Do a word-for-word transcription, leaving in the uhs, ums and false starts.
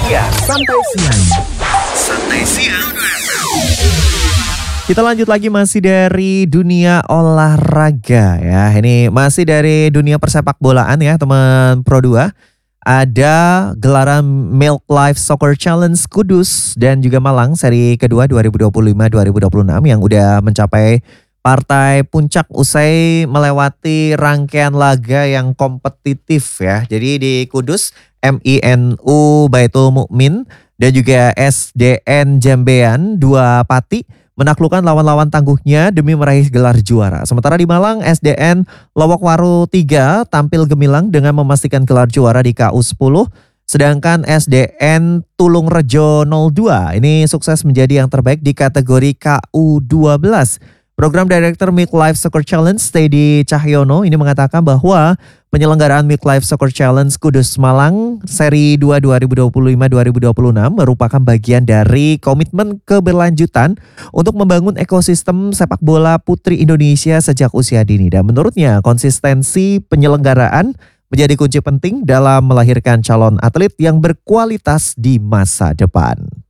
siang. Santai siang. Santai siang. Kita lanjut lagi masih dari dunia olahraga ya. Ini masih dari dunia persepak bolaan ya teman Pro dua. Ada gelaran Milk Life Soccer Challenge Kudus dan juga Malang seri kedua dua ribu dua puluh lima dua ribu dua puluh enam yang udah mencapai partai puncak usai melewati rangkaian laga yang kompetitif ya. Jadi di Kudus M I N U Baitul Mukmin dan juga S D N Jambean dua Pati menaklukkan lawan-lawan tangguhnya demi meraih gelar juara. Sementara di Malang S D N Lowokwaru tiga tampil gemilang dengan memastikan gelar juara di K U sepuluh. Sedangkan S D N Tulungrejo nol dua ini sukses menjadi yang terbaik di kategori K U dua belas. Program Director Milk Life Soccer Challenge Teddy Cahyono ini mengatakan bahwa penyelenggaraan Milk Life Soccer Challenge Kudus Malang seri dua dua ribu dua puluh lima dua ribu dua puluh enam merupakan bagian dari komitmen keberlanjutan untuk membangun ekosistem sepak bola putri Indonesia sejak usia dini. Dan menurutnya konsistensi penyelenggaraan menjadi kunci penting dalam melahirkan calon atlet yang berkualitas di masa depan.